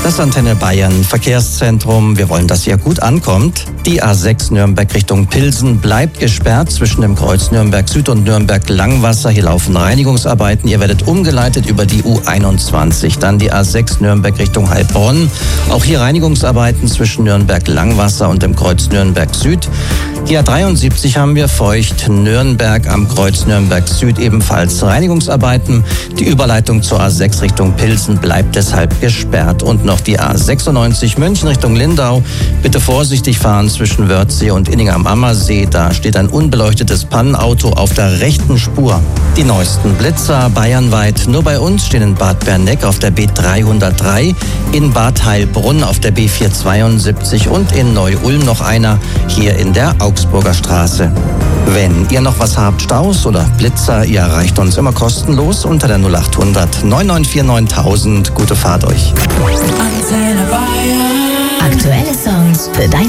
Das Antenne Bayern Verkehrszentrum. Wir wollen, dass ihr gut ankommt. Die A6 Nürnberg Richtung Pilsen bleibt gesperrt zwischen dem Kreuz Nürnberg Süd und Nürnberg Langwasser. Hier laufen Reinigungsarbeiten. Ihr werdet umgeleitet über die U21. Dann die A6 Nürnberg Richtung Heilbronn. Auch hier Reinigungsarbeiten zwischen Nürnberg Langwasser und dem Kreuz Nürnberg Süd. Die A73 haben wir Feucht Nürnberg am Kreuz Nürnberg Süd ebenfalls Reinigungsarbeiten. Die Überleitung zur A6 Richtung Pilsen bleibt deshalb gesperrt. Und noch die A96 München Richtung Lindau. Bitte vorsichtig fahren zwischen Wörthsee und Inning am Ammersee. Da steht ein unbeleuchtetes Pannenauto auf der rechten Spur. Die neuesten Blitzer bayernweit. Nur bei uns stehen in Bad Berneck auf der B303, in Bad Heilbrunn auf der B472 und in Neu-Ulm noch einer hier in der Augsburger Straße. Wenn ihr noch was habt, Staus oder Blitzer, ihr erreicht uns immer kostenlos unter der 0800 994 9000. Gute Fahrt euch. Aktuelle Songs für dein